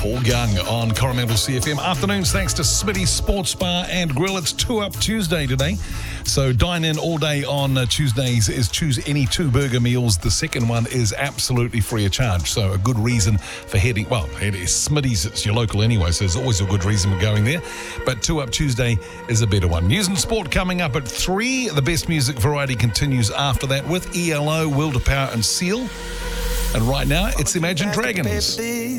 Paul Young on Coromandel CFM. Afternoons thanks to Smitty's Sports Bar and Grill. It's 2 Up Tuesday today. So dine in all day on Tuesdays is choose any 2 burger meals. The second one is absolutely free of charge. So a good reason for heading. Well, it is Smitty's. It's your local anyway, so there's always a good reason for going there. But 2 Up Tuesday is a better one. News and sport coming up at 3. The best music variety continues after that with ELO, Will to Power and Seal. And right now, it's Imagine Dragons.